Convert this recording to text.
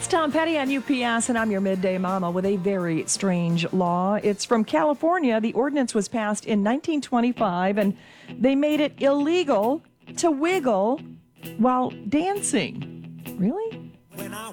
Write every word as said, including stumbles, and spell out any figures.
Tom Petty on U P S, and I'm your midday mama with a very strange law. It's from California. The ordinance was passed in nineteen twenty-five, and they made it illegal to wiggle while dancing. Really?